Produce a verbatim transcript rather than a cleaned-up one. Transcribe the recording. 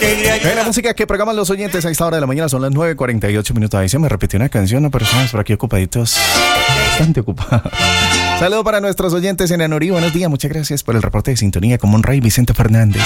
Eh, la música que programan los oyentes a esta hora de la mañana son las nueve cuarenta y ocho minutos. Ahí se me repitió una canción, ¿no? Pero estamos por aquí ocupaditos, bastante ocupados. Saludo para nuestros oyentes en Anorí. Buenos días, muchas gracias por el reporte de sintonía con Monray Vicente Fernández.